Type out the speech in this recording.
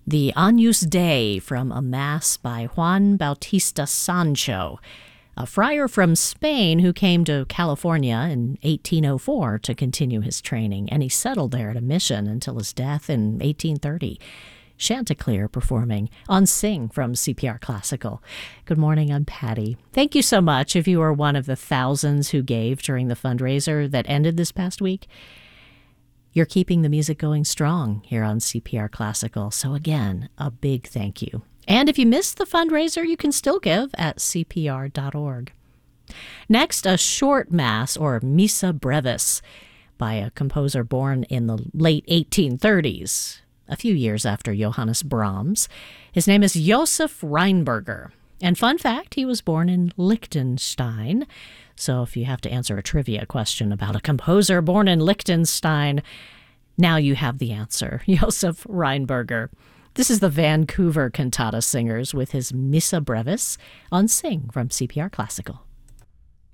The Agnus Dei from a Mass by Juan Bautista Sancho, a friar from Spain who came to California in 1804 to continue his training, and he settled there at a mission until his death in 1830. Chanticleer performing on Sing from CPR Classical. Good morning, I'm Patty. Thank you so much if you are one of the thousands who gave during the fundraiser that ended this past week. You're keeping the music going strong here on CPR Classical, so again, a big thank you. And if you missed the fundraiser, you can still give at cpr.org. Next, a short mass, or Missa Brevis, by a composer born in the late 1830s, a few years after Johannes Brahms. His name is Josef Rheinberger. And fun fact, he was born in Liechtenstein. So if you have to answer a trivia question about a composer born in Liechtenstein, now you have the answer, Josef Rheinberger. This is the Vancouver Cantata Singers with his Missa Brevis on Sing from CPR Classical.